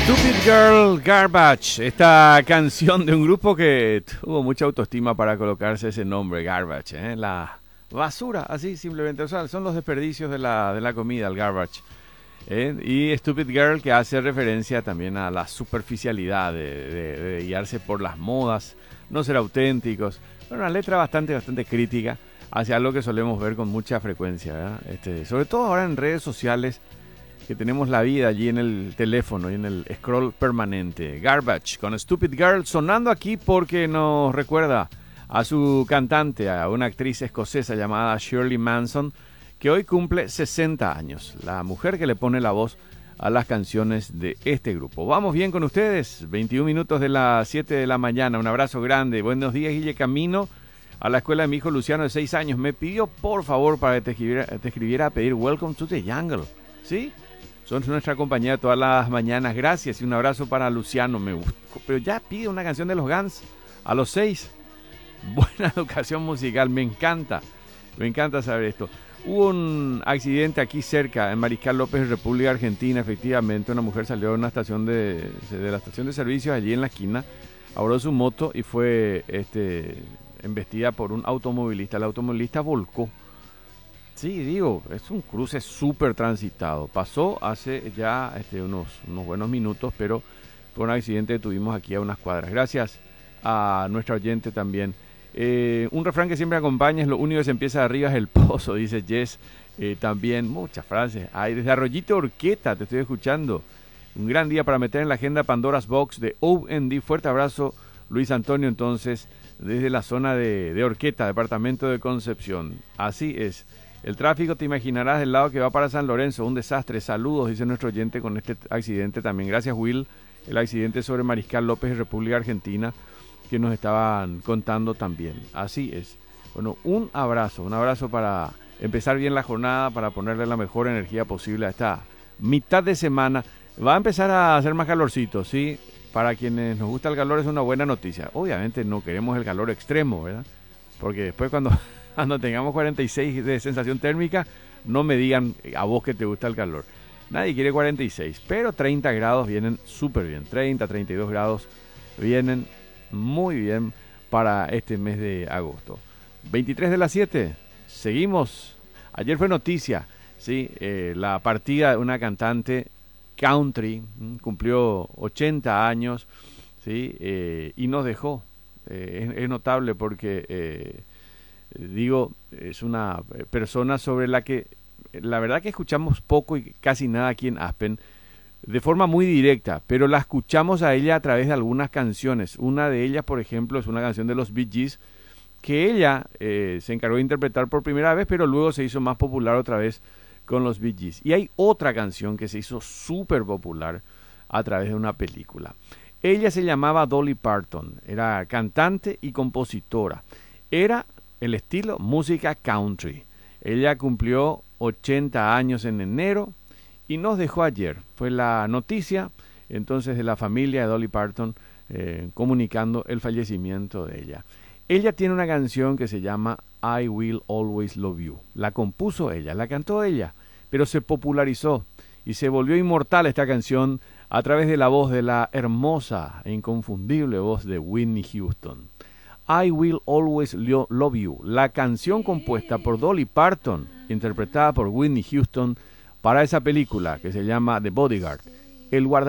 Stupid Girl Garbage, esta canción de un grupo que tuvo mucha autoestima para colocarse ese nombre, Garbage, la basura, así simplemente, o sea, son los desperdicios de la comida, el garbage. Y Stupid Girl, que hace referencia también a la superficialidad de guiarse por las modas, no ser auténticos. Bueno, una letra bastante crítica hacia algo que solemos ver con mucha frecuencia, ¿verdad? Sobre todo ahora en redes sociales, que tenemos la vida allí en el teléfono y en el scroll permanente. Garbage con Stupid Girl sonando aquí porque nos recuerda a su cantante, a una actriz escocesa llamada Shirley Manson, que hoy cumple 60 años, la mujer que le pone la voz a las canciones de este grupo. Vamos bien con ustedes, 21 minutos de las 7 de la mañana, un abrazo grande, buenos días Guille, camino a la escuela de mi hijo Luciano de 6 años, me pidió por favor para que te escribiera a pedir Welcome to the Jungle, ¿sí? Son nuestra compañía todas las mañanas, gracias y un abrazo para Luciano, me gustó, pero ya pide una canción de los Guns a los 6, buena educación musical, me encanta saber esto. Hubo un accidente aquí cerca, en Mariscal López, República Argentina, efectivamente, una mujer salió de una estación de la estación de servicios allí en la esquina, abordó su moto y fue embestida por un automovilista, el automovilista volcó. Sí, digo, es un cruce súper transitado. Pasó hace ya unos buenos minutos, pero fue un accidente que tuvimos aquí a unas cuadras. Gracias a nuestra oyente también. Un refrán que siempre acompaña es lo único que se empieza de arriba es el pozo, dice Jess. También muchas frases. Ay, desde Arroyito Orqueta te estoy escuchando. Un gran día para meter en la agenda Pandora's Box de OND. Fuerte abrazo, Luis Antonio, entonces, desde la zona de Orqueta, departamento de Concepción. Así es. El tráfico, te imaginarás, del lado que va para San Lorenzo, un desastre. Saludos, dice nuestro oyente con este accidente también. Gracias, Will. El accidente sobre Mariscal López, República Argentina, que nos estaban contando también. Así es. Bueno, un abrazo para empezar bien la jornada, para ponerle la mejor energía posible a esta mitad de semana. Va a empezar a hacer más calorcito, ¿sí? Para quienes nos gusta el calor es una buena noticia. Obviamente no queremos el calor extremo, ¿verdad? Porque después cuando tengamos 46 de sensación térmica, no me digan a vos que te gusta el calor. Nadie quiere 46, pero 30 grados vienen súper bien. 30, 32 grados vienen muy bien para este mes de agosto. 23 de las 7, seguimos. Ayer fue noticia, ¿sí? La partida de una cantante country, cumplió 80 años, ¿sí? Y nos dejó. Es notable porque, es una persona sobre la que la verdad que escuchamos poco y casi nada aquí en Aspen, de forma muy directa, pero la escuchamos a ella a través de algunas canciones. Una de ellas, por ejemplo, es una canción de los Bee Gees que ella se encargó de interpretar por primera vez, pero luego se hizo más popular otra vez con los Bee Gees. Y hay otra canción que se hizo súper popular a través de una película. Ella se llamaba Dolly Parton, era cantante y compositora. Era el estilo música country. Ella cumplió 80 años en enero y nos dejó ayer. Fue la noticia entonces de la familia de Dolly Parton comunicando el fallecimiento de ella. Ella tiene una canción que se llama I Will Always Love You. La compuso ella, la cantó ella, pero se popularizó y se volvió inmortal esta canción a través de la voz de la hermosa e inconfundible voz de Whitney Houston. I Will Always Love You, la canción compuesta por Dolly Parton, interpretada por Whitney Houston para esa película que se llama The Bodyguard, El guardaespaldas.